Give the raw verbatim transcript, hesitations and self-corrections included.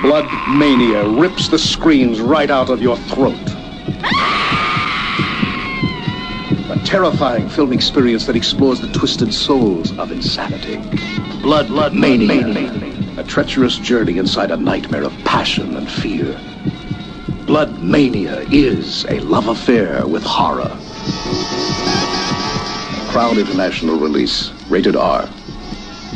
Blood Mania rips the screams right out of your throat. A terrifying film experience that explores the twisted souls of insanity. Blood, Blood Mania. Mania. A treacherous journey inside a nightmare of passion and fear. Blood Mania is a love affair with horror. Crown International release. Rated R.